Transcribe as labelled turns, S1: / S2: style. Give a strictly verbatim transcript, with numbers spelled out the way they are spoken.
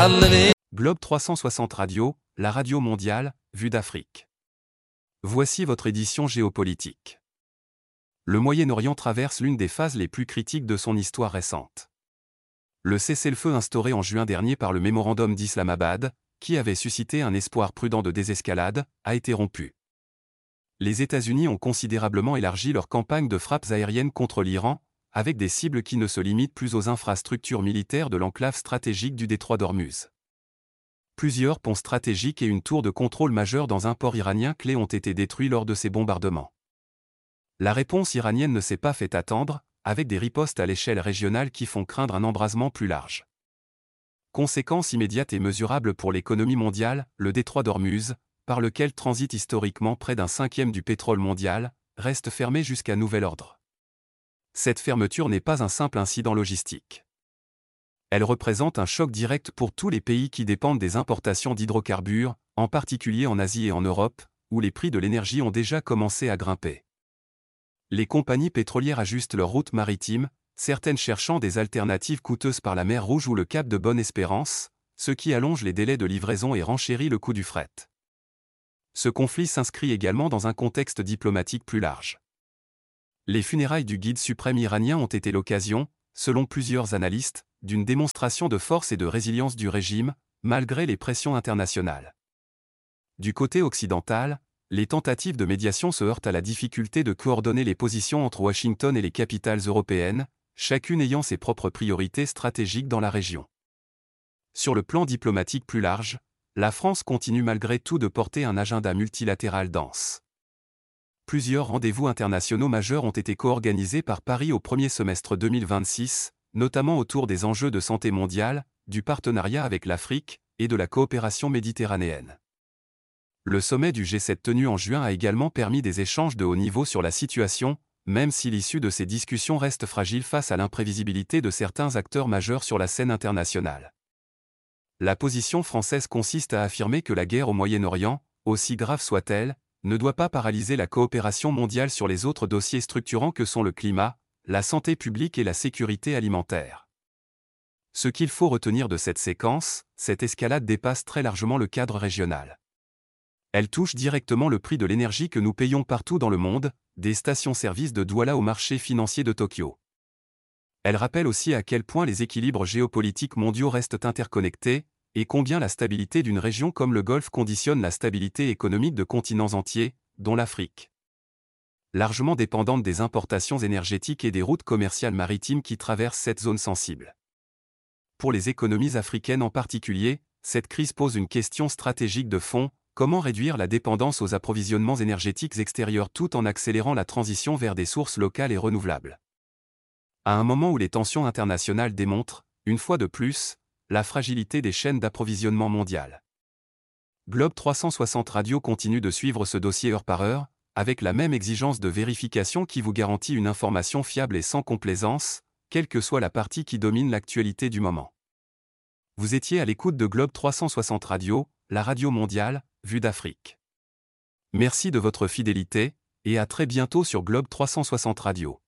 S1: Globe trois cent soixante Radio, la radio mondiale, vue d'Afrique. Voici votre édition géopolitique. Le Moyen-Orient traverse l'une des phases les plus critiques de son histoire récente. Le cessez-le-feu instauré en juin dernier par le mémorandum d'Islamabad, qui avait suscité un espoir prudent de désescalade, a été rompu. Les États-Unis ont considérablement élargi leur campagne de frappes aériennes contre l'Iran, avec des cibles qui ne se limitent plus aux infrastructures militaires de l'enclave stratégique du détroit d'Ormuz. Plusieurs ponts stratégiques et une tour de contrôle majeure dans un port iranien clé ont été détruits lors de ces bombardements. La réponse iranienne ne s'est pas fait attendre, avec des ripostes à l'échelle régionale qui font craindre un embrasement plus large. Conséquence immédiate et mesurable pour l'économie mondiale, le détroit d'Ormuz, par lequel transite historiquement près d'un cinquième du pétrole mondial, reste fermé jusqu'à nouvel ordre. Cette fermeture n'est pas un simple incident logistique. Elle représente un choc direct pour tous les pays qui dépendent des importations d'hydrocarbures, en particulier en Asie et en Europe, où les prix de l'énergie ont déjà commencé à grimper. Les compagnies pétrolières ajustent leurs routes maritimes, certaines cherchant des alternatives coûteuses par la mer Rouge ou le cap de Bonne-Espérance, ce qui allonge les délais de livraison et renchérit le coût du fret. Ce conflit s'inscrit également dans un contexte diplomatique plus large. Les funérailles du guide suprême iranien ont été l'occasion, selon plusieurs analystes, d'une démonstration de force et de résilience du régime, malgré les pressions internationales. Du côté occidental, les tentatives de médiation se heurtent à la difficulté de coordonner les positions entre Washington et les capitales européennes, chacune ayant ses propres priorités stratégiques dans la région. Sur le plan diplomatique plus large, la France continue malgré tout de porter un agenda multilatéral dense. Plusieurs rendez-vous internationaux majeurs ont été co-organisés par Paris au premier semestre deux mille vingt-six, notamment autour des enjeux de santé mondiale, du partenariat avec l'Afrique et de la coopération méditerranéenne. Le sommet du G sept tenu en juin a également permis des échanges de haut niveau sur la situation, même si l'issue de ces discussions reste fragile face à l'imprévisibilité de certains acteurs majeurs sur la scène internationale. La position française consiste à affirmer que la guerre au Moyen-Orient, aussi grave soit-elle, ne doit pas paralyser la coopération mondiale sur les autres dossiers structurants que sont le climat, la santé publique et la sécurité alimentaire. Ce qu'il faut retenir de cette séquence, cette escalade dépasse très largement le cadre régional. Elle touche directement le prix de l'énergie que nous payons partout dans le monde, des stations-service de Douala au marché financier de Tokyo. Elle rappelle aussi à quel point les équilibres géopolitiques mondiaux restent interconnectés, et combien la stabilité d'une région comme le Golfe conditionne la stabilité économique de continents entiers, dont l'Afrique. Largement dépendante des importations énergétiques et des routes commerciales maritimes qui traversent cette zone sensible. Pour les économies africaines en particulier, cette crise pose une question stratégique de fond: comment réduire la dépendance aux approvisionnements énergétiques extérieurs tout en accélérant la transition vers des sources locales et renouvelables. À un moment où les tensions internationales démontrent, une fois de plus, la fragilité des chaînes d'approvisionnement mondiales. Globe trois cent soixante Radio continue de suivre ce dossier heure par heure, avec la même exigence de vérification qui vous garantit une information fiable et sans complaisance, quelle que soit la partie qui domine l'actualité du moment. Vous étiez à l'écoute de Globe trois cent soixante Radio, la radio mondiale, vue d'Afrique. Merci de votre fidélité, et à très bientôt sur Globe trois cent soixante Radio.